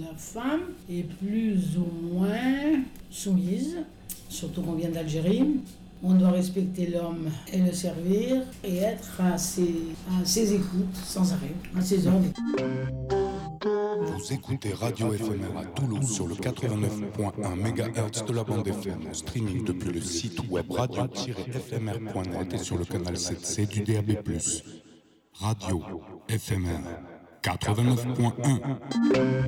la femme est plus ou moins soumise, surtout qu'on vient d'Algérie. On doit respecter l'homme et le servir et être à ses écoutes sans arrêt, à ses ordres. Vous écoutez Radio FMR à Toulouse sur le 89.1 MHz de la bande FM, en streaming depuis le site web radio-fmr.net et sur le canal 7C du DAB+. Radio FMR 89.1.